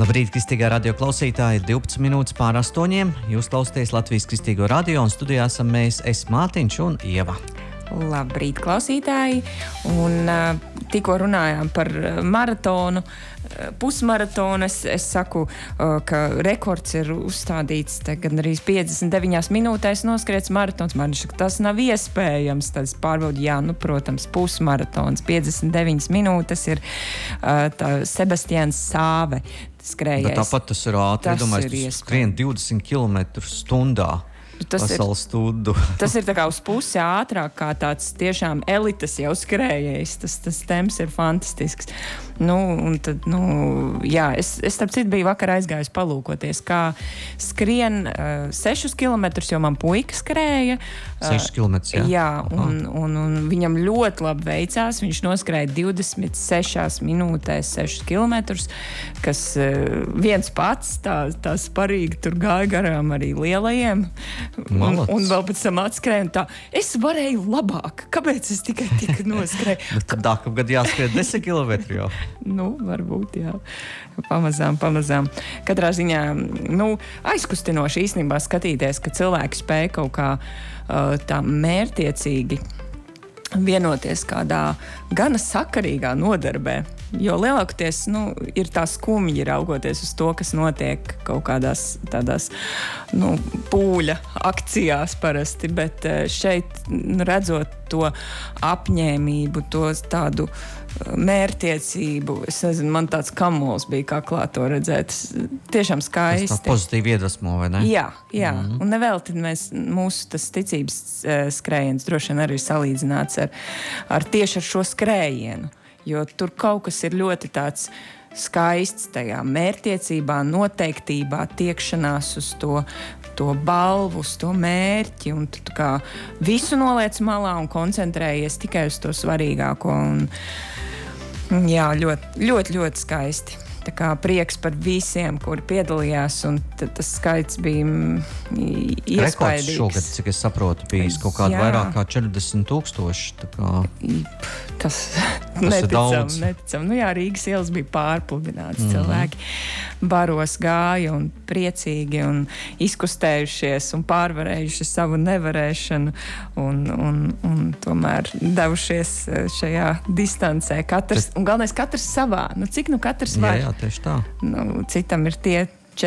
Labrīt, Kristīgā radio klausītāji, 12 minūtes pār 8. Jūs klausāties Latvijas Kristīgo radio un studijā esam mēs, es Mātiņš un Ieva. Labrīt, klausītāji! Un tikko runājām par maratonu, pusmaratonu. Es saku, ka rekords ir uzstādīts gan arī 59 minūtēs noskriets maratons. Man šķiet, tas nav iespējams. Tad es pārbaudu, protams, pusmaratons. 59 minūtes ir Sebastians Sāve skrējējis. Bet tāpat tas ir ātri. Domāju, tas skrien 20 km/h. Tas ir tā kā uz pusi ātrāk, kā tāds tiešām elites jau skrējējis. Tas temps ir fantastisks. Es starp citu biju vakar aizgājis palūkoties, kā skrien 6 kilometrus, jo man puika skrēja. 6 kilometrus, jā? Jā, un viņam ļoti labi veicās. Viņš noskrēja 26 minūtēs 6 kilometrus, kas viens pats tā sparīgi tur gāja garām arī lielajiem. Un vēl pēc tam atskrēja un tā, es varēju labāk. Kāpēc es tikai tik noskrēju? Bet tad nākamgad jāskrien 10 kilometri jau. Varbūt, jā. Pamazām. Katrā ziņā, aizkustinoši īstenībā skatīties, ka cilvēki spēj kaut kā tā mērtiecīgi vienoties kādā gana sakarīgā nodarbē. Jo lielākoties, ir tā skumji raugoties uz to, kas notiek kaut kādās tādās, pūļa akcijās parasti, bet šeit, redzot to apņēmību, to tādu mērtiecību, es nezinu, man tāds kamols bija kaklā to redzēt. Tiešām skaisti. Tas tā pozitīvi iedvesmo, vai ne? Jā. Un nevelti mūsu tas ticības skrējiens droši vien arī ir salīdzināts ar tieši ar šo skrējienu. Jo tur kaut kas ir ļoti tāds skaists tajā mērtiecībā, noteiktībā, tiekšanās uz to balvu, uz to mērķi, un tu kā visu noliec malā un koncentrējies tikai uz to svarīgāko. Un jā, ļoti skaisti. Tā kā prieks par visiem, kuri piedalījās, un tas skaits bija iespaidīgs. Rekords šogad, cik es saprotu, bijis kaut kāda vairāk kā 40,000. Tas neticam. Rīgas ielas bija pārpludināts. Cilvēki baros gāja un priecīgi un izkustējušies un pārvarējuši savu nevarēšanu un tomēr devušies šajā distancē. Un galvenais, katrs savā. Cik katrs var? Jā, tieši tā. Citam ir tie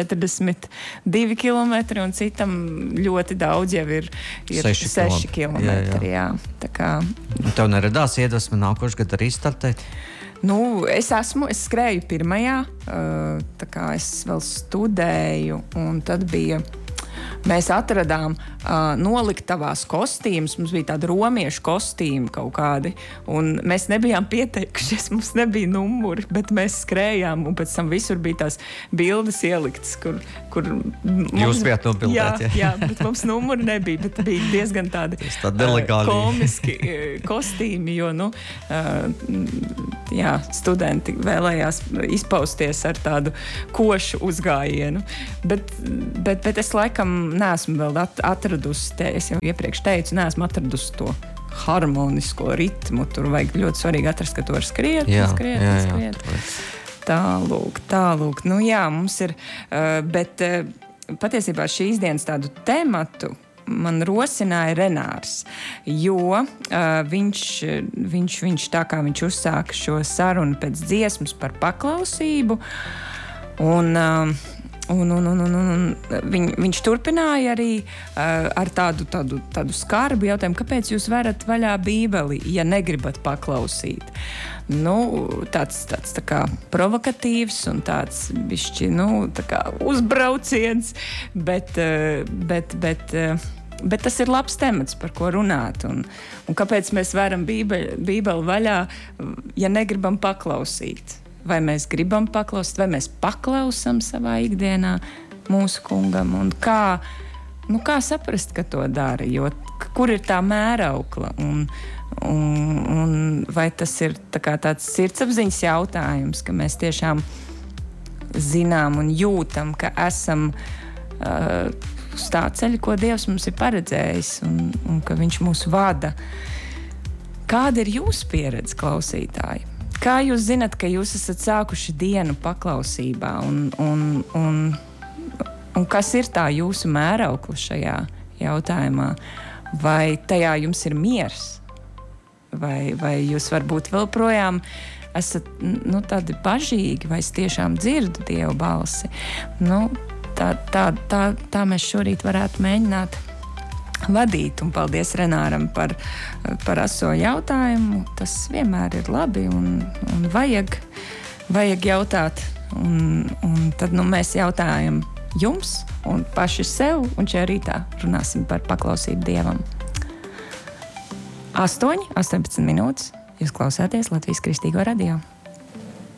42 kilometri un citam ļoti daudz jau ir 6 kilometri. Jā. Tā kā... Tev neradās iedvesma nākošais gadu arī startēt? Es skrēju pirmajā, tā kā es vēl studēju, un tad mēs atradām noliktavās kostīmus. Mums bija tādi romiešu kostīmi kaut kādi, un mēs nebijām pieteikušies, mums nebija numuri, bet mēs skrējām, un pēc tam visur bija tās bildes ieliktas, kur Jūs bijāt nobildēti, jā, bet mums numuri nebija, bet bija diezgan tādi komiski kostīmi, jo, studenti vēlējās izpausties ar tādu košu uzgājienu, bet es laikam neesmu vēl atradusi, es jau iepriekš teicu, neesmu atradusi to harmonisko ritmu. Tur vajag ļoti svarīgi atrast, ka tu vari skriet. Tālūk. Mums ir, bet patiesībā šīs dienas tādu tematu man rosināja Renārs, jo viņš tā kā viņš uzsāka šo sarunu pēc dziesmas par paklausību, un viņš turpināja arī ar tādu skarbu jautājumu, kāpēc jūs verat vaļā Bībeli, ja negribat paklausīt. Tāds tā kā provokatīvs un tāds bišķi, tā kā uzbrauciens, bet tas ir labs temats, par ko runāt. Un kāpēc mēs veram Bībeli vaļā, ja negribam paklausīt? Vai mēs gribam paklausīt, vai mēs paklausam savā ikdienā mūsu kungam, un kā saprast, ka to dara, jo kur ir tā mēraukla, un vai tas ir tāds sirdsapziņas jautājums, ka mēs tiešām zinām un jūtam, ka esam uz tā ceļa, ko Dievs mums ir paredzējis, un ka viņš mūs vada. Kāda ir jūsu pieredze, klausītāji? Kā jūs zinat, ka jūs esat sākuši dienu paklausībā un kas ir tā jūsu mēraukla šajā jautājumā? Vai tajā jums ir miers? Vai jūs varbūt vēl projām esat tādi bažīgi, vai es tiešām dzirdu Dievu balsi? Tā mēs šorīt varētu mēģināt vadīt. Un paldies Renāram par aso jautājumu. Tas vienmēr ir labi un vajag jautāt. Un tad mēs jautājam jums un paši sev, un šajā rītā runāsim par paklausību Dievam. 8:18 minūtes. Jūs klausāties Latvijas Kristīgo radio.